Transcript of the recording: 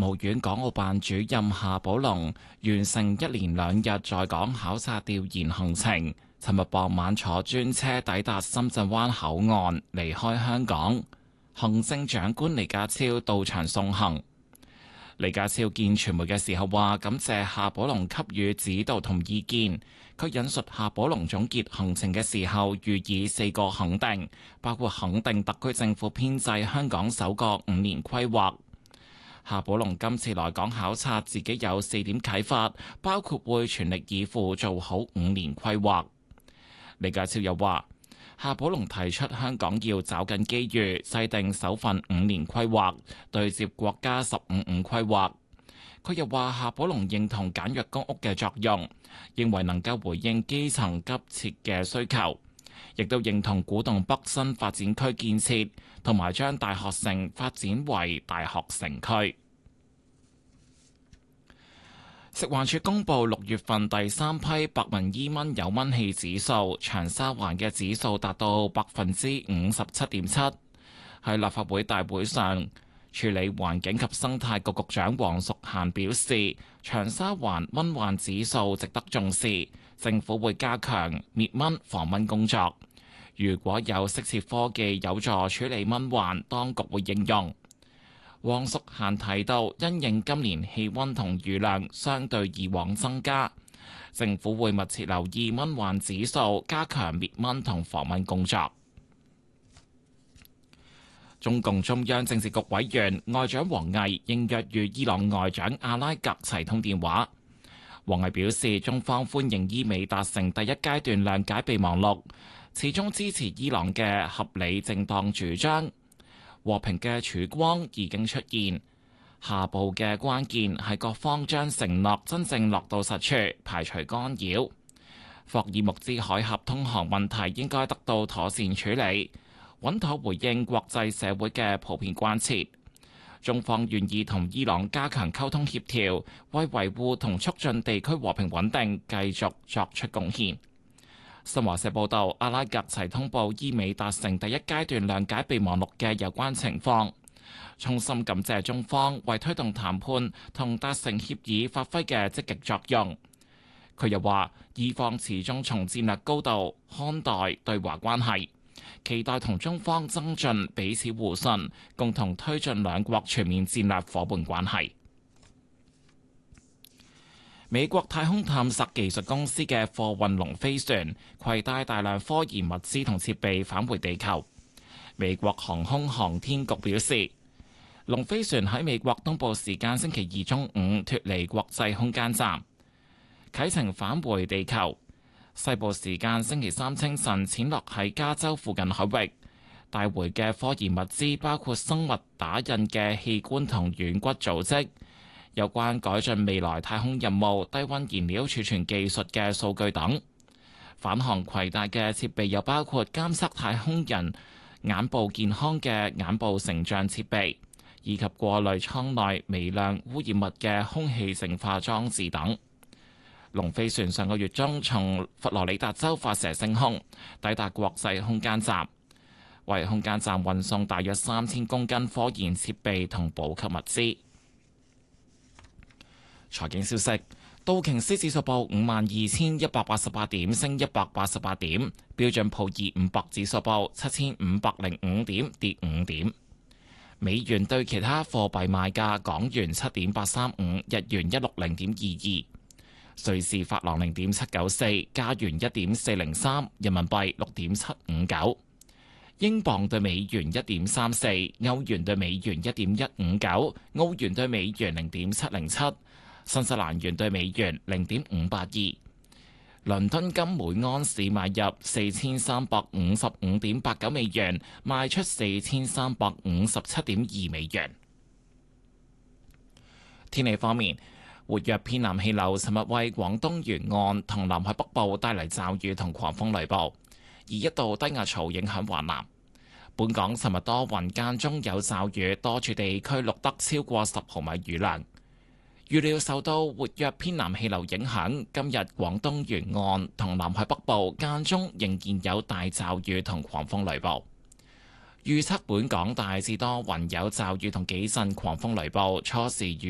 務院港澳辦主任夏寶龍完成一連2日在港考察調研行程，尋日傍晚坐專車抵達深圳灣口岸，離開香港。行政長官李家超到場送行。李家超見傳媒嘅時候話，感謝夏寶龍給予指導同意見。佢引述夏寶龍總結行程嘅時候，予以4個肯定，包括肯定特區政府編製香港首個5年規劃。夏寶龍今次來港考察，自己有4點啟發，包括會全力以赴做好5年規劃。李家超又話，夏寶龍提出香港要抓緊機遇，制定首份5年規劃，對接國家15+5規劃。佢又話，夏寶龍認同簡約公屋嘅作用，認為能夠回應基層急切嘅需求，亦都認同古洞北新發展區建設，同埋將大學城發展為大學城區。食環署公布6月份第3批白紋伊蚊有蚊氣指數，長沙灣嘅指數達到57.7%。喺立法會大會上，處理環境及生態局局長黃淑嫻表示，長沙灣蚊患指數值得重視，政府會加強滅蚊防蚊工作。如果有適切科技有助處理蚊患，當局會應用。黃淑嫻提到，因應今年氣溫同雨量相對以往增加，政府會密切留意蚊患指數，加強滅蚊同防蚊工作。中共中央政治局委員外長王毅應約與伊朗外長阿拉格齊通電話。王毅表示，中方歡迎伊美達成第一階段諒解備忘錄，始終支持伊朗嘅合理正當主張。和平嘅曙光已經出現，下步嘅關鍵係各方將承諾真正落到實處，排除干擾。霍爾木茲海峽通航問題應該得到妥善處理，穩妥回應國際社會嘅普遍關切。中方願意同伊朗加強溝通協調，為維護同促進地區和平穩定繼續作出貢獻。新華社報道，阿拉格齊通報伊美達成第一階段諒解備忘錄嘅有關情況，衷心感謝中方為推動談判同達成協議發揮嘅積極作用。佢又話，伊方始終從戰略高度看待對華關係，期待同中方增進彼此互信，共同推進兩國全面戰略夥伴關係。美國太空探索技術公司嘅貨運龍飛船攜帶大量科研物資同設備返回地球。美國航空航天局表示，龍飛船喺美國東部時間星期2中午脫離國際空間站，啟程返回地球。西部時間星期3清晨潛落喺加州附近海域，帶回嘅科研物資包括生物打印嘅器官同軟骨組織，有關改進未來太空任務低溫燃料儲存技術嘅數據等。返航攜帶嘅設備又包括監測太空人眼部健康嘅眼部成像設備，以及過濾艙內微量污染物嘅空氣淨化裝置等。龍飛船上個月中從佛羅里達州發射升空，抵達國際空間站，為空間站運送大約3000公斤科研設備同補給物資。財經消息，道瓊斯指數報52,188點，升188點；標準普爾500指數報7,505點，跌5點。美元對其他貨幣賣價：港元7.835，日元160.22，瑞士法郎0.794，加元1.403，人民幣6.759，英鎊對美元1.34，歐元對美元1.159，澳元對美元0.707。新西蘭元對美元0.582，倫敦金每盎司買入4355.89美元，賣出4357.2美元。天氣方面，活躍偏南氣流尋日為廣東沿岸同南海北部帶嚟驟雨同狂風雷暴，而一道低壓槽影響華南。本港尋日多雲間中有驟雨，多處地區錄得超過10毫米雨量。預料受到活躍偏南氣流影響，今日廣東沿岸同南海北部間中仍然有大驟雨同狂風雷暴。預測本港大致多雲有驟雨同幾陣狂風雷暴，初時雨